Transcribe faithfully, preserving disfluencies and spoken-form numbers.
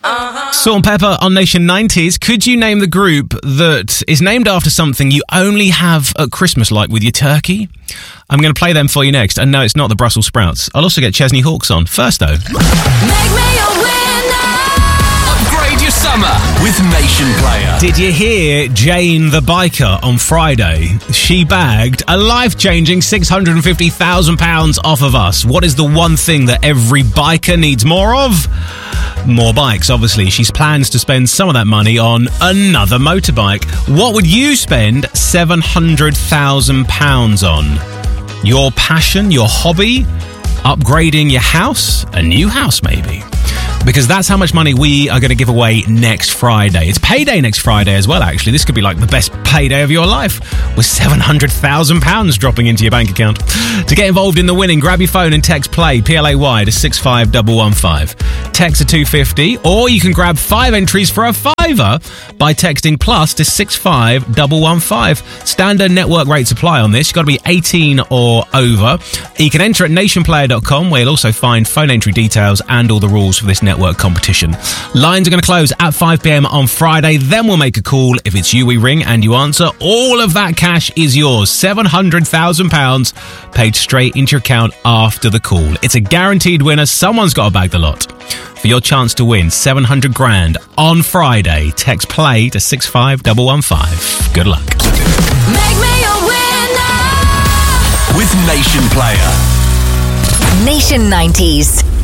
Uh-huh. Salt and Pepper on Nation nineties. Could you name the group that is named after something you only have at Christmas, like with your turkey? I'm going to play them for you next. And no, it's not the Brussels sprouts. I'll also get Chesney Hawkes on. First, though. Make me a winner. Upgrade your summer with Nation Player. Did you hear Jane the biker on Friday? She bagged a life-changing six hundred fifty thousand pounds off of us. What is the one thing that every biker needs more of? More bikes, obviously. She plans to spend some of that money on another motorbike. What would you spend seven hundred thousand pounds on? Your passion, your hobby, upgrading your house, a new house maybe. Because that's how much money we are going to give away next Friday. It's payday next Friday as well, actually. This could be like the best payday of your life with seven hundred thousand pounds dropping into your bank account. To get involved in the winning, grab your phone and text PLAY, P L A Y, to six five one one five. Text to two fifty, or you can grab five entries for a fiver by texting plus to six five one one five. Standard network rates apply on this. You've got to be eighteen or over. You can enter at nation player dot com, where you'll also find phone entry details and all the rules for this network competition. Lines are going to close at five p.m. on Friday. Then we'll make a call. If it's you we ring and you answer, all of that cash is yours. seven hundred thousand pounds paid straight into your account after the call. It's a guaranteed winner. Someone's got to bag the lot. For your chance to win seven hundred grand on Friday, text PLAY to six five one one five. Good luck. Make me a winner with Nation Player. Nation nineties.